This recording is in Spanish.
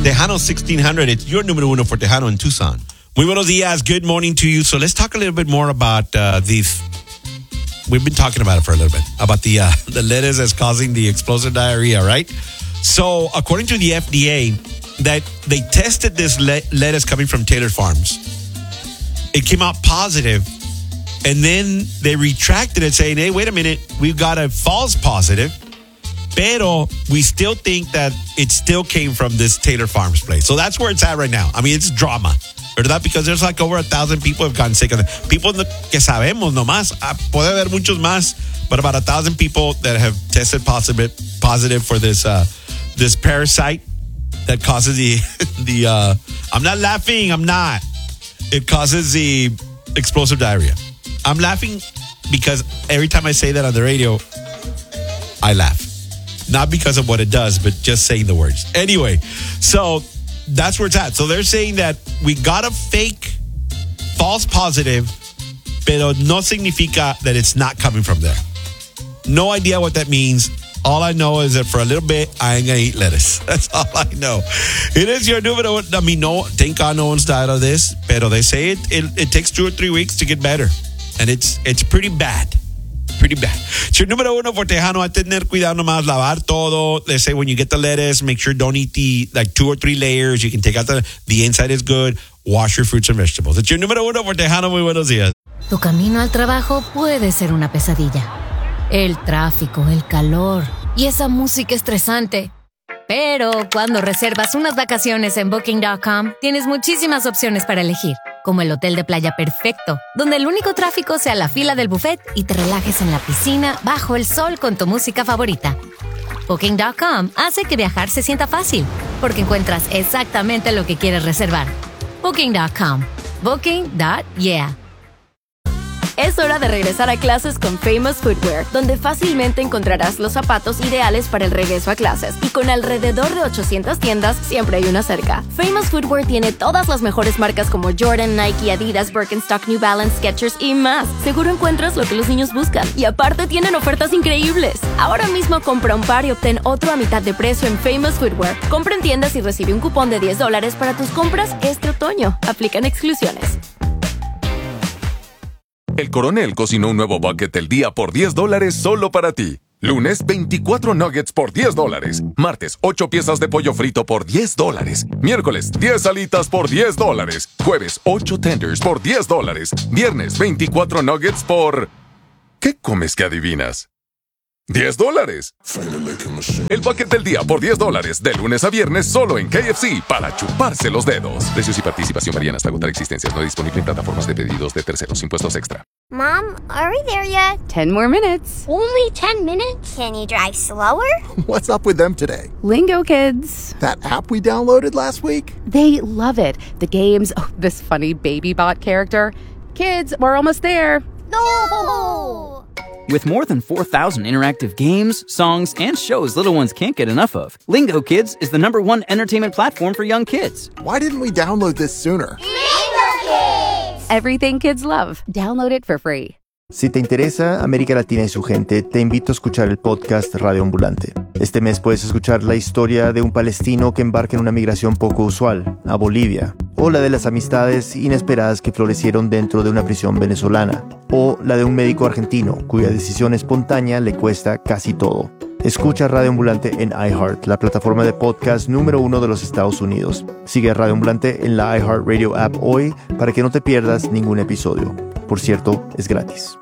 Tejano 1600. It's your número uno for Tejano in Tucson. Muy buenos días. Good morning to you. So let's talk a little bit more about these. We've been talking about it for a little bit, about the lettuce that's causing the explosive diarrhea, right? So according to the FDA, that they tested this lettuce coming from Taylor Farms. It came out positive, and then they retracted it, saying, hey, wait a minute, we've got a false positive, pero we still think that it still came from this Taylor Farms place. So that's where it's at right now. I mean, it's drama, ¿verdad? Because there's like over 1,000 people have gotten sick of it. People que sabemos nomás, puede haber muchos más, but about 1,000 people that have tested positive for this this parasite that causes the I'm not laughing, I'm not. It causes the explosive diarrhea. I'm laughing because every time I say that on the radio, I laugh. Not because of what it does, but just saying the words. Anyway, so that's where it's at. So they're saying that we got a fake false positive, pero no significa that it's not coming from there. No idea what that means. All I know is that for a little bit, I ain't going to eat lettuce. That's all I know. It is your número one. I mean, no, thank God no one's died of this, pero they say it takes 2 or 3 weeks to get better. And it's pretty bad. Pretty bad. It's your número uno for Tejano. A tener cuidado nomás, lavar todo. They say when you get the lettuce, make sure don't eat the 2 or 3 layers. You can take out the inside is good. Wash your fruits and vegetables. It's your número uno for Tejano. Muy buenos días. Tu camino al trabajo puede ser una pesadilla. El tráfico, el calor y esa música estresante. Pero cuando reservas unas vacaciones en Booking.com, tienes muchísimas opciones para elegir, como el hotel de playa perfecto, donde el único tráfico sea la fila del buffet y te relajes en la piscina bajo el sol con tu música favorita. Booking.com hace que viajar se sienta fácil, porque encuentras exactamente lo que quieres reservar. Booking.com. Booking.yeah. Es hora de regresar a clases con Famous Footwear, donde fácilmente encontrarás los zapatos ideales para el regreso a clases. Y con alrededor de 800 tiendas, siempre hay una cerca. Famous Footwear tiene todas las mejores marcas como Jordan, Nike, Adidas, Birkenstock, New Balance, Skechers y más. Seguro encuentras lo que los niños buscan. Y aparte tienen ofertas increíbles. Ahora mismo compra un par y obtén otro a mitad de precio en Famous Footwear. Compra en tiendas y recibe un cupón de $10 para tus compras este otoño. Aplican exclusiones. El Coronel cocinó un nuevo bucket del día por $10 solo para ti. Lunes, 24 nuggets por $10. Martes, 8 piezas de pollo frito por $10. Miércoles, 10 alitas por $10. Jueves, 8 tenders por $10. Viernes, 24 nuggets por... ¿Qué comes que adivinas? $10. El bucket del día por $10, de lunes a viernes solo en KFC, para chuparse los dedos. Precios y participación varían hasta agotar existencias. No disponible en plataformas de pedidos de terceros. Impuestos extra. Mom, are we there yet? 10 more minutes. Only 10 minutes? Can you drive slower? What's up with them today? Lingo Kids. That app we downloaded last week? They love it. The games, this funny baby bot character. Kids, we're almost there. No! With more than 4,000 interactive games, songs, and shows little ones can't get enough of, Lingo Kids is the #1 entertainment platform for young kids. Why didn't we download this sooner? Lingo Kids! Everything kids love. Download it for free. Si te interesa América Latina y su gente, te invito a escuchar el podcast Radio Ambulante. Este mes puedes escuchar la historia de un palestino que embarca en una migración poco usual, a Bolivia, o la de las amistades inesperadas que florecieron dentro de una prisión venezolana, o la de un médico argentino cuya decisión espontánea le cuesta casi todo. Escucha Radio Ambulante en iHeart, la plataforma de podcast número 1 de los Estados Unidos. Sigue Radio Ambulante en la iHeartRadio app hoy para que no te pierdas ningún episodio. Por cierto, es gratis.